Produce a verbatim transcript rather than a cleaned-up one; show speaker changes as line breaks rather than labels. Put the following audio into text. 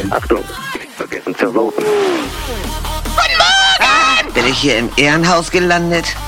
Achtung, nicht vergessen zu voten.
Guten Morgen! Bin ich hier im Ehrenhaus gelandet?